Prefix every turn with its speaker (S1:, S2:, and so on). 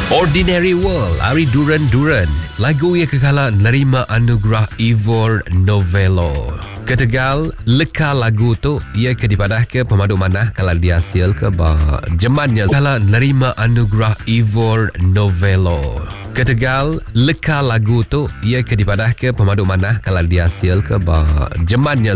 S1: Ordinary World, Ari Duran Duran. Lagu yang kekala nerima anugerah Ivor Novello. Ketegal leka lagu tu ia kedipadah ke pemandu manah kalau dia hasil ke jemannya kala nerima anugerah Ivor Novello. Ketegal leka lagu tu ia kedipadah ke pemandu manah kalau dia hasil ke jemannya